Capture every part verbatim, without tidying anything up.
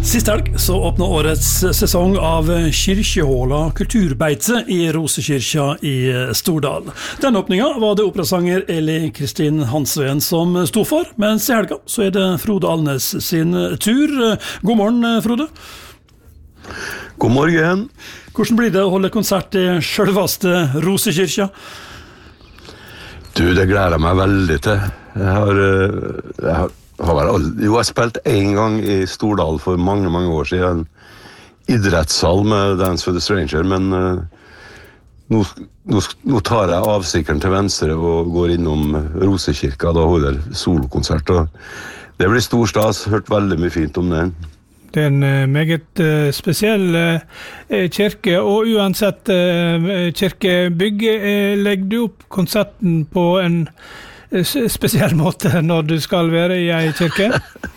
Sist helg så åpna årets sesong av Kyrkjehåla kulturbeite i Rosekirka i Stordal. Den åpninga var det operasanger Eli Kristin Hansveen som sto for, mens i helga så er det Frode Alnes sin tur. God morgen, Frode. God morgen. Hvordan blir det å holde konsert i selveste Rosekirka? Du, det gleder jeg meg veldig til. Jeg har... Jeg har Har vel aldri, jo, jeg spilte en gang i Stordal for mange, mange år siden, en idrettssal med Dance for the Stranger, men uh, nå, nå, nå tar jeg avstikkeren til venstre og går innom Rosekirka, da holder solokonsert, og det blir stor stas, hørt veldig mye fint om den. Det er en uh, meget uh, spesiell uh, kirke, og uansett uh, kirkebygg, uh, legger du opp konserten på en spesiell måte når du skal være i en kirke?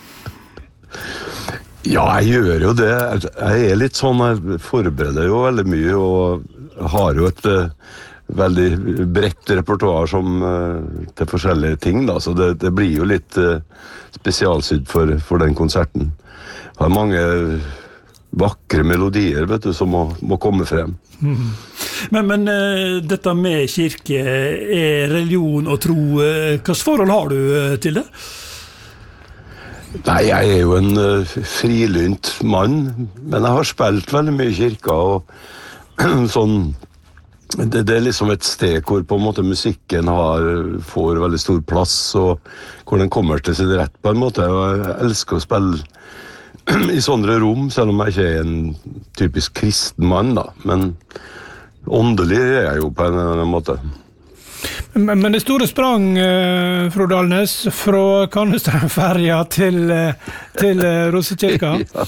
Ja, jeg gjør jo det. Jeg er litt sånn, jeg forbereder jo veldig mye, og har jo et uh, veldig bredt repertoar som, uh, til forskjellige ting, da. Så det, det blir jo litt uh, spesialsydd for, for den konserten. Jeg har mange vakre melodier, vet du, som må, må komme frem. Mm. Men, men uh, dette med kirke, er religion og tro, uh, hva forhold har du uh, til det? Nei, jeg er jo en uh, frilynt mann, men jeg har spilt veldig mye i kirka, og sånn, det, det er liksom et sted hvor på en måte musikken har, får veldig stor plass, og hvor den kommer til sin rett på en måte, og jeg elsker å spille i sånne rom, selv om jeg ikke er en typisk kristen mann, da. Men åndelig er jeg jo på en, en måte. Men, men det store sprang, uh, Frode Alnes, fra Kannestrømferja til, uh, til uh, Rosekirka? Ja.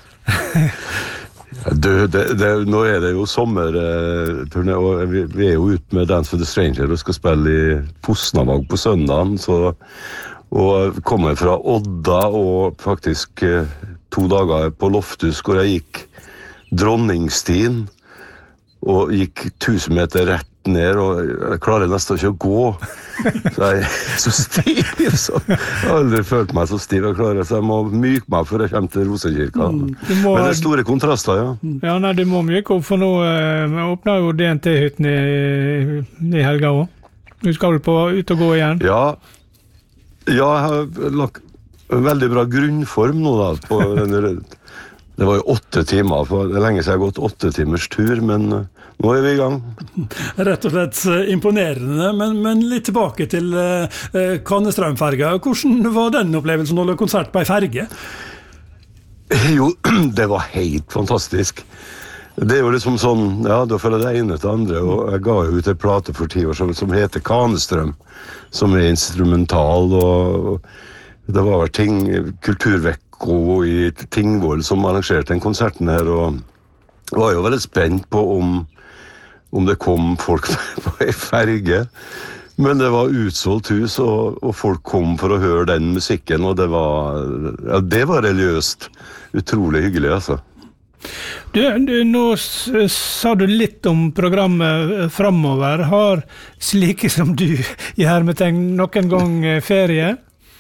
Du, det, det, nå er det jo sommerturné, uh, og vi, vi er jo ute med Dance for the Stranger og skal spille i Fosnavåg på søndagen, så og kommer fra Odda og faktisk eh, to dager på Loftus hvor jeg gikk Dronningstien og gikk tusen meter rett ned og jeg klarer nesten ikke å gå så jeg er så stiv så jeg har aldri følt meg så stiv jeg klarer, så jeg må myke meg før jeg kommer til Rosekirka mm, må... men det er store kontraster, ja. Ja, nei, du må myke opp, for nå eh, åpner jo D N T-hytten i, i helga også. Du skal vel på ut og gå igjen? Ja. Ja, jeg har lagt en veldig bra grunnform nå da, på denne, det var jo åtte timer, for det er lenge siden jeg har gått åtte timers tur, men nå er vi i gang. Rett og slett imponerende, men, men litt tilbake til uh, Kannestrømferga. Hvordan var den opplevelsen å holde konsert på en ferge? Jo, det var helt fantastisk. Det er jo liksom sånn, ja, da føler jeg det ene til andre, og jeg ga jo ut en plate for ti år som, som heter Kanestrøm, som er instrumental, og det var ting, Kulturvekko i Tingvoll som arrangerte den konserten her, og jeg var jo veldig spent på om, om det kom folk på en ferge, men det var utsolgt hus, og, og folk kom for å høre den musikken, og det var, ja, det var religiøst, utrolig hyggelig, altså. Du, du, nå sa du litt om programmet fremover. Har slike som du i hermetegn noen gang ferie?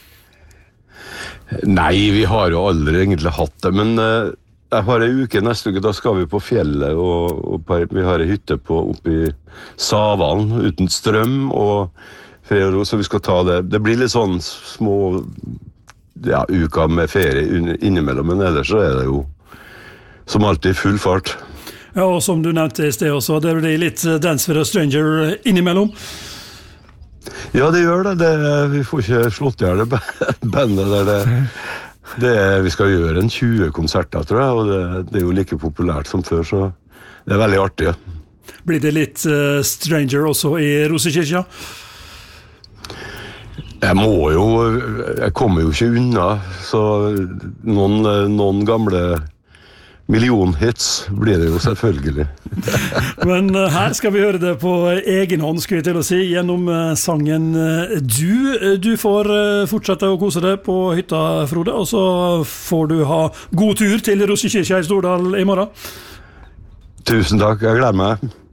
Nei, vi har jo aldri egentlig hatt det, men uh, jeg har en uke neste uke, da skal vi på fjellet, og, og på, vi har en hytte på, oppe i Savalen, uten strøm, og fred og ro, så vi skal ta det. Det blir litt sånn små ja, uker med ferie innimellom, men ellers så er det jo som alltid full fart. Ja, og som du nevnte i sted også, det blir litt Dance for a Stranger innimellom. Ja, det gjør det. det vi får ikke slått i det bandet der. Det, det, vi skal gjøre en tjue konserter, tror jeg, og det, det er jo like populært som før, så det er veldig artig. Blir det litt uh, Stranger også i Rosekirka? Jeg må jo, jeg kommer jo ikke unna, så noen, noen gamle millionhits blir det jo selvfølgelig. Men uh, her skal vi høre det på egen hånd, skulle jeg til å si, gjennom uh, sangen uh, Du. Du får uh, fortsette å kose deg på hytta, Frode, og så får du ha god tur til Rosekirka i Stordal i morgen. Tusen takk, jeg gleder meg.